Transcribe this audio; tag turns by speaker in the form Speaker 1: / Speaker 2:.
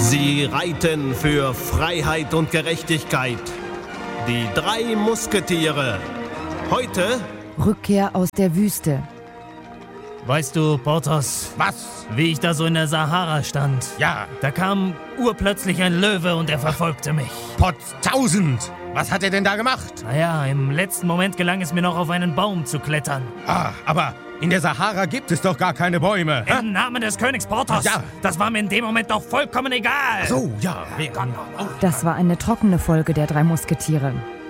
Speaker 1: Sie reiten für Freiheit und Gerechtigkeit. Die 3 Musketiere. Heute
Speaker 2: Rückkehr aus der Wüste.
Speaker 3: Weißt du, Porthos,
Speaker 4: Was?
Speaker 3: wie ich da so in der Sahara stand?
Speaker 4: Ja,
Speaker 3: Da kam urplötzlich ein Löwe und er verfolgte mich.
Speaker 4: Potztausend! Was hat er denn da gemacht?
Speaker 3: Naja, im letzten Moment gelang es mir noch, auf einen Baum zu klettern.
Speaker 4: Aber in der Sahara gibt es doch gar keine Bäume. Hä?
Speaker 3: Im Namen des Königs Porthos.
Speaker 4: Ja.
Speaker 3: Das war mir in dem Moment doch vollkommen egal.
Speaker 4: So, ja.
Speaker 2: Das war eine trockene Folge der 3 Musketiere.